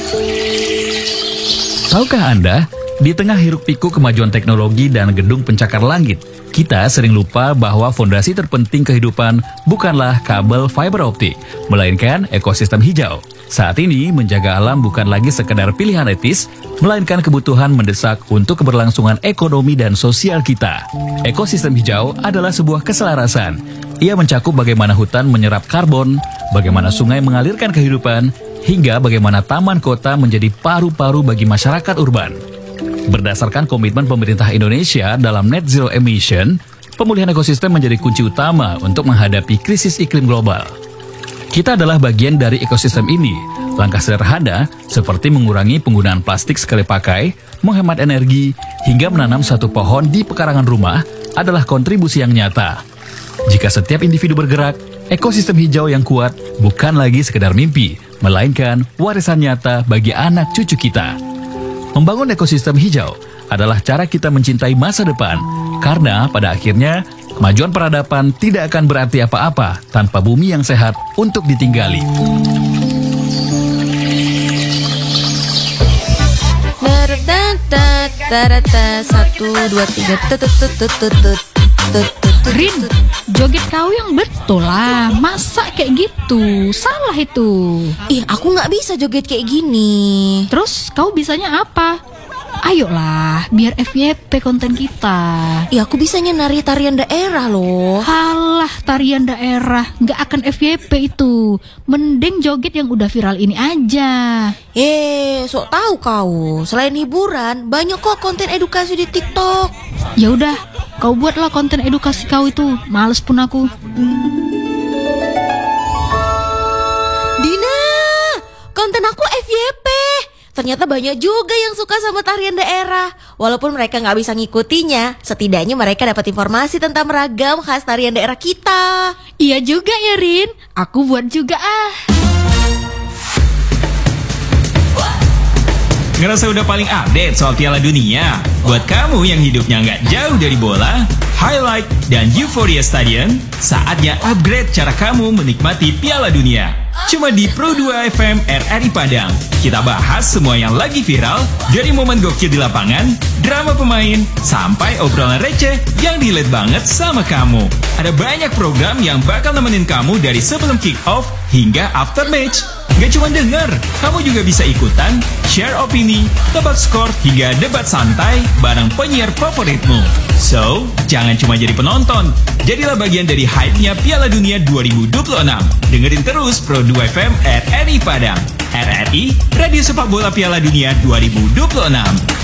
Tahukah Anda, di tengah hiruk-pikuk kemajuan teknologi dan gedung pencakar langit, kita sering lupa bahwa fondasi terpenting kehidupan bukanlah kabel fiber optik, melainkan ekosistem hijau. Saat ini, menjaga alam bukan lagi sekedar pilihan etis, melainkan kebutuhan mendesak untuk keberlangsungan ekonomi dan sosial kita. Ekosistem hijau adalah sebuah keselarasan. Ia mencakup bagaimana hutan menyerap karbon, bagaimana sungai mengalirkan kehidupan, hingga bagaimana taman kota menjadi paru-paru bagi masyarakat urban. Berdasarkan komitmen pemerintah Indonesia dalam Net Zero Emission, pemulihan ekosistem menjadi kunci utama untuk menghadapi krisis iklim global. Kita adalah bagian dari ekosistem ini. Langkah sederhana seperti mengurangi penggunaan plastik sekali pakai, menghemat energi, hingga menanam satu pohon di pekarangan rumah adalah kontribusi yang nyata. Jika setiap individu bergerak, ekosistem hijau yang kuat bukan lagi sekedar mimpi, melainkan warisan nyata bagi anak cucu kita. Membangun ekosistem hijau adalah cara kita mencintai masa depan, karena pada akhirnya kemajuan peradaban tidak akan berarti apa-apa tanpa bumi yang sehat untuk ditinggali. Satu, dua, tiga, Rin, joget kau yang betul lah. Masa kayak gitu? Salah itu. Ih, aku nggak bisa joget kayak gini. Terus kau bisanya apa? Ayolah, biar FYP konten kita. Ih, aku bisanya nari tarian daerah loh. Halah, tarian daerah nggak akan FYP itu. Mending joget yang udah viral ini aja. Sok tahu kau. Selain hiburan, banyak kok konten edukasi di TikTok. Ya udah, kau buatlah konten edukasi kau itu. Males pun aku. Dina, konten aku FYP. Ternyata banyak juga yang suka sama tarian daerah. Walaupun mereka nggak bisa ngikutinya, setidaknya mereka dapat informasi tentang ragam khas tarian daerah kita. Iya juga ya Rin, aku buat juga ah. Ngerasa udah paling update soal Piala Dunia? Buat kamu yang hidupnya nggak jauh dari bola, highlight, dan Euphoria Stadion, saatnya upgrade cara kamu menikmati Piala Dunia. Cuma di Pro 2 FM RRI Padang. Kita bahas semua yang lagi viral, dari momen gokil di lapangan, drama pemain, sampai obrolan receh yang relate banget sama kamu. Ada banyak program yang bakal nemenin kamu dari sebelum kick off hingga after match. Gak cuma denger, kamu juga bisa ikutan, share opini, tebak skor, hingga debat santai bareng penyiar favoritmu. So, jangan cuma jadi penonton, jadilah bagian dari hype-nya Piala Dunia 2026. Dengerin terus Pro 2 FM RRI Padang. RRI, Radio Sepak Bola Piala Dunia 2026.